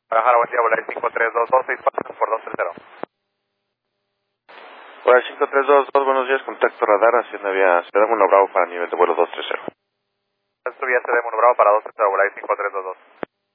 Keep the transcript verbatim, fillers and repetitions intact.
Guadalajara, buen día, Volaris cinco tres dos dos, seis pasos por dos tres cero. Hola, cinco tres dos dos, buenos días, contacto radar, haciendo vía Ciudad Uno Bravo para nivel de vuelo dos tres cero. Esto vía C D uno Bravo para dos tres cero, Volaris cinco tres dos dos.